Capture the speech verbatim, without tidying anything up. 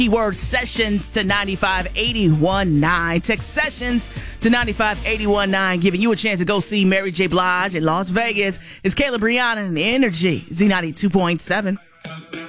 Keyword sessions to nine five eight one nine. Text sessions to nine five eight one nine, giving you a chance to go see Mary J. Blige in Las Vegas. It's Kayla Brianna and Energy, Z ninety-two point seven.